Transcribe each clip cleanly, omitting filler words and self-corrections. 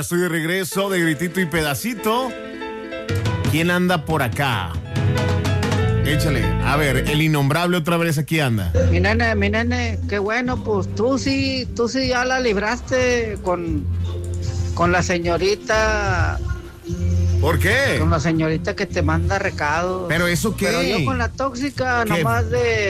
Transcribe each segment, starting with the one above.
Estoy de regreso de Gritito y Pedacito. ¿Quién anda por acá? Échale. A ver, el innombrable otra vez aquí anda. Mi nene, qué bueno, pues tú sí ya la libraste con la señorita. ¿Por qué? Con la señorita que te manda recados. ¿Pero eso qué? Pero yo con la tóxica, ¿Qué? nomás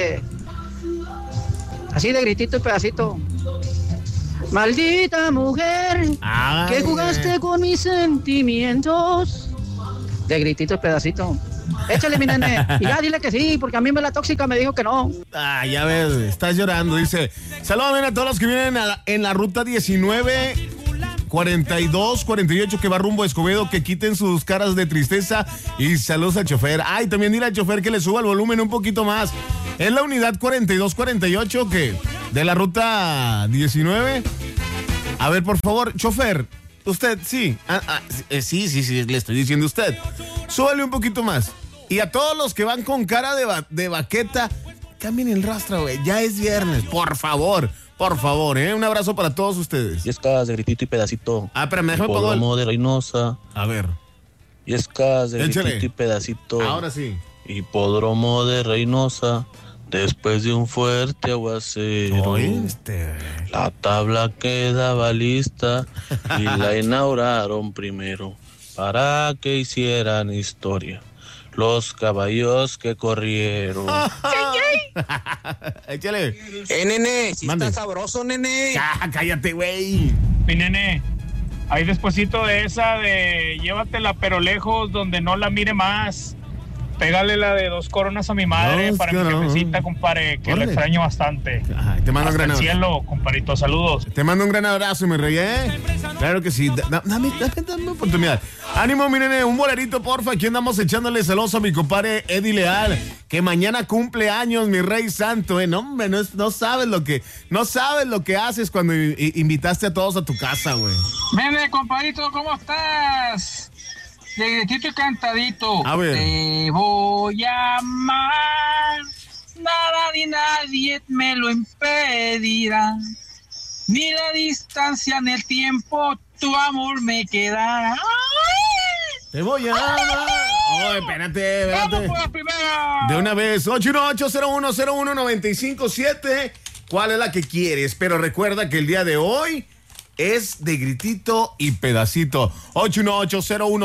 así de Gritito y Pedacito. Maldita mujer, Ay, que jugaste con mis sentimientos. De Gritito y Pedacito. Échale, mi nene. Y ya dile que sí, porque a mí la tóxica me dijo que no. Ah, ya ves, estás llorando. Dice, saludos a todos los que vienen en la ruta 19, 42, 48 que va rumbo a Escobedo, que quiten sus caras de tristeza. Y saludos al chofer. Ay, también dile al chofer que le suba el volumen un poquito más. Es la unidad 4248 que de la ruta 19. A ver, por favor, chofer, usted, sí. Sí, le estoy diciendo a usted. Súbale un poquito más. Y a todos los que van con cara de baqueta, cambien el rastro, güey. Ya es viernes, por favor, ¿eh? Un abrazo para todos ustedes. Y escas de Gritito y Pedacito. Ah, pero me dejó Hipódromo de Reynosa. A ver. Y escas de Échale. Gritito y Pedacito. Ahora sí. Hipódromo de Reynosa. Después de un fuerte aguacero. ¿Oíste? La tabla quedaba lista y la inauguraron primero para que hicieran historia los caballos que corrieron. Échale. Nene, si Mande. está sabroso, nene. Cállate, güey. Mi nene, ahí despuesito de esa de llévatela pero lejos donde no la mire más. Pégale la de 2 coronas a mi madre para mi jefecita, compadre, que Órale. la extraño bastante. Ay, te mando un Hasta gran el abrazo. cielo, compadrito, saludos. Te mando un gran abrazo, mi rey, ¿eh? Claro que sí. Dame oportunidad. Ánimo, mi nene, un bolerito, porfa. Aquí andamos echándole celoso a mi compadre Eddie Leal, que mañana cumple años, mi rey santo, ¿eh? No, hombre, no sabes lo que haces cuando invitaste a todos a tu casa, güey. Nene, compadrito, ¿cómo estás? De gritito y cantadito. A ver. Te voy a amar. Nada ni nadie me lo impedirá. Ni la distancia ni el tiempo, tu amor me quedará. Te voy a amar. Oh, espérate. ¡Vamos por la primera! De una vez, 818-0101-957. ¿Cuál es la que quieres? Pero recuerda que el día de hoy es de Gritito y Pedacito. 818-01